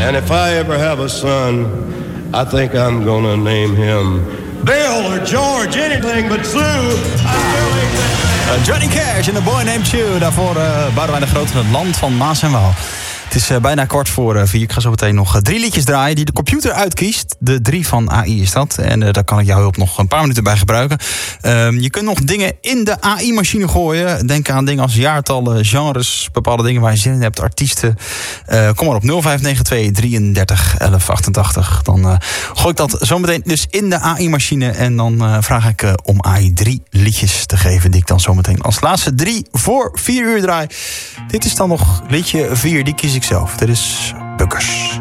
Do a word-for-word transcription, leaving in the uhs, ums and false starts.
And if I ever have a son, I think I'm gonna name him Bill or George, anything but Sue. Uh, Johnny Cash en The Boy Named Sue. Daarvoor uh, Boudewijn de Groot in het land van Maas en Waal. Het is uh, bijna kwart voor uh, vier. Ik ga zo meteen nog uh, drie liedjes draaien die de computer uitkiest. De drie van A I is dat. En uh, daar kan ik jouw hulp nog een paar minuten bij gebruiken. Uh, je kunt nog dingen in de A I-machine gooien. Denk aan dingen als jaartallen, genres, bepaalde dingen waar je zin in hebt, artiesten. Uh, kom maar op nul vijf negen twee drieëndertig elf achtentachtig. Dan uh, gooi ik dat zometeen dus in de A I-machine. En dan uh, vraag ik uh, om A I drie liedjes te geven. Die ik dan zometeen als laatste drie voor vier uur draai. Dit is dan nog liedje vier. Die kies ik zelf. Dit is Bukkers.